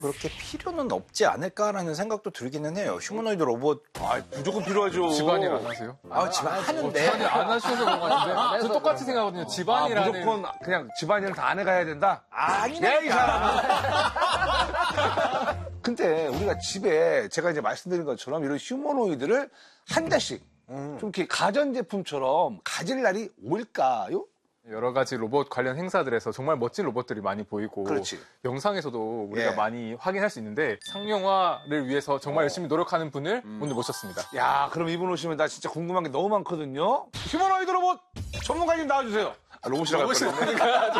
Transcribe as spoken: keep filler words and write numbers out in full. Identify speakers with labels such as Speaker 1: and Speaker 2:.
Speaker 1: 그렇게 필요는 없지 않을까라는 생각도 들기는 해요. 휴머노이드 로봇.
Speaker 2: 아, 무조건 필요하죠.
Speaker 3: 집안일 안 하세요?
Speaker 1: 아, 지금 하는데.
Speaker 3: 집안일 안 하셔서 그런 것 같은데. 저 똑같이 생각하거든요.
Speaker 2: 아,
Speaker 3: 집안이라는.
Speaker 2: 무조건 그냥 집안일은 다 아내가 해야 된다?
Speaker 1: 아니네.
Speaker 2: 이 사람아. 근데 우리가 집에 제가 이제 말씀드린 것처럼 이런 휴머노이드를 한 대씩 좀 이렇게 가전제품처럼 가질 날이 올까요?
Speaker 3: 여러 가지 로봇 관련 행사들에서 정말 멋진 로봇들이 많이 보이고
Speaker 2: 그렇지.
Speaker 3: 영상에서도 우리가
Speaker 2: 예.
Speaker 3: 많이 확인할 수 있는데 상용화를 위해서 정말
Speaker 2: 어.
Speaker 3: 열심히 노력하는 분을 오늘 모셨습니다.
Speaker 2: 야, 그럼 이분 오시면 나 진짜 궁금한 게 너무 많거든요. 휴머노이드 로봇 전문가님 나와주세요. 아, 로봇이라고 할 뻔했네.